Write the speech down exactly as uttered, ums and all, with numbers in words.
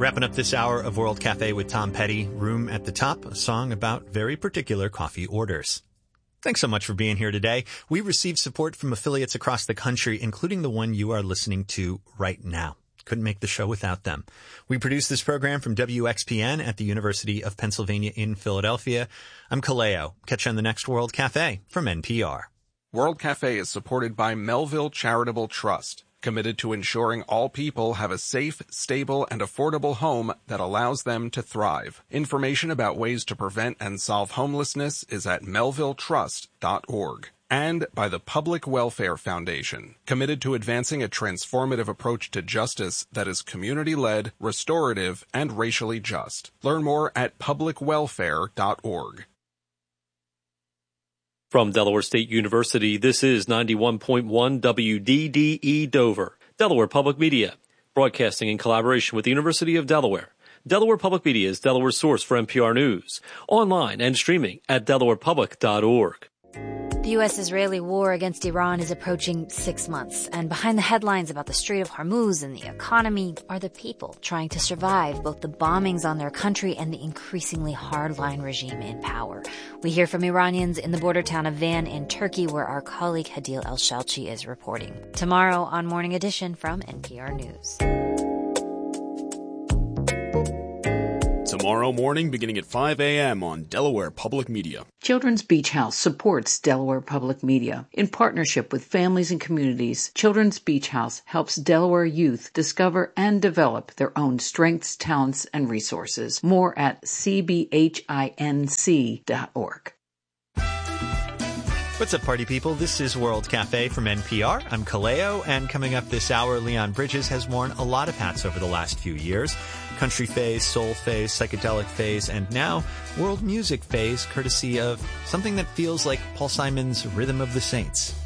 Wrapping up this hour of World Cafe with Tom Petty, Room at the Top, a song about very particular coffee orders. Thanks so much for being here today. We received support from affiliates across the country, including the one you are listening to right now. Couldn't make the show without them. We produce this program from W X P N at the University of Pennsylvania in Philadelphia. I'm Kaleo. Catch you on the next World Cafe from N P R. World Cafe is supported by Melville Charitable Trust, committed to ensuring all people have a safe, stable, and affordable home that allows them to thrive. Information about ways to prevent and solve homelessness is at melville trust dot org. And by the Public Welfare Foundation, committed to advancing a transformative approach to justice that is community-led, restorative, and racially just. Learn more at public welfare dot org. From Delaware State University, this is ninety-one point one W D D E Dover, Delaware Public Media, broadcasting in collaboration with the University of Delaware. Delaware Public Media is Delaware's source for N P R News, online and streaming at delaware public dot org. The U S-Israeli war against Iran is approaching six months, and behind the headlines about the Strait of Hormuz and the economy are the people trying to survive both the bombings on their country and the increasingly hardline regime in power. We hear from Iranians in the border town of Van in Turkey, where our colleague Hadil El-Shalchi is reporting. Tomorrow on Morning Edition from N P R News. Tomorrow morning, beginning at five a.m. on Delaware Public Media. Children's Beach House supports Delaware Public Media. In partnership with families and communities, Children's Beach House helps Delaware youth discover and develop their own strengths, talents, and resources. More at c b h i n c dot org. What's up, party people? This is World Cafe from N P R. I'm Kaleo, and coming up this hour, Leon Bridges has worn a lot of hats over the last few years. Country phase, soul phase, psychedelic phase, and now world music phase, courtesy of something that feels like Paul Simon's Rhythm of the Saints.